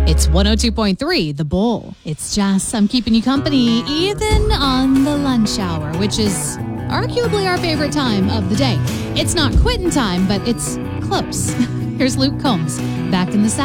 It's 102.3, The Bull. It's Jess. I'm keeping you company even on the lunch hour, which is arguably our favorite time of the day. It's not quitting time, but it's close. Here's Luke Combs back in the saddle.